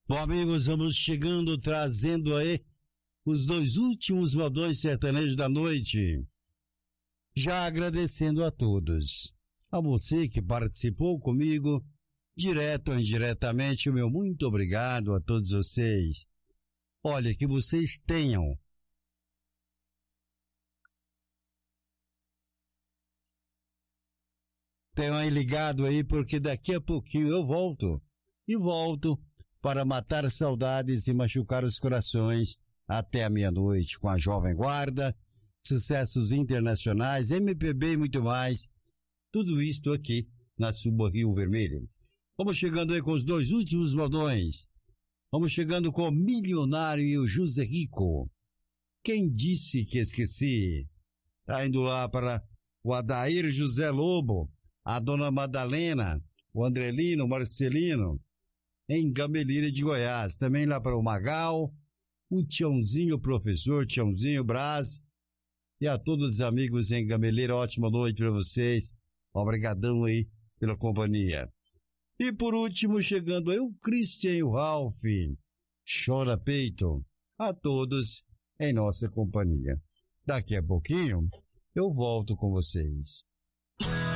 Bom, amigos, vamos chegando, trazendo aí os dois últimos modões sertanejos da noite. Já agradecendo a todos. A você que participou comigo, direto ou indiretamente, o meu muito obrigado a todos vocês. Olha, que vocês tenham aí ligado aí, porque daqui a pouquinho eu volto. E volto para matar saudades e machucar os corações até a meia-noite com a Jovem Guarda, sucessos internacionais, MPB e muito mais. Tudo isto aqui na Suborrio Vermelho. Vamos chegando aí com os dois últimos modões. Vamos chegando com o Milionário e o José Rico. Quem disse que esqueci? Tá indo lá para o Adair José Lobo, a Dona Madalena, o Andrelino, o Marcelino, em Gameleira de Goiás. Também lá para o Magal, o Tiãozinho, o professor Tiãozinho Braz, e a todos os amigos em Gameleira. Ótima noite para vocês. Obrigadão aí pela companhia. E por último, chegando aí o Christian e o Ralph. Chora peito. A todos em nossa companhia. Daqui a pouquinho eu volto com vocês.